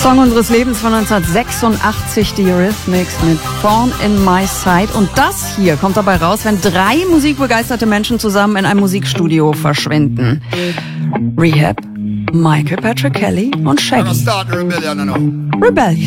Song unseres Lebens von 1986, die Eurythmics mit Thorn in My Side. Und das hier kommt dabei raus, wenn 3 musikbegeisterte Menschen zusammen in einem Musikstudio verschwinden. Rehab, Michael Patrick Kelly und Shaggy. Rebellion.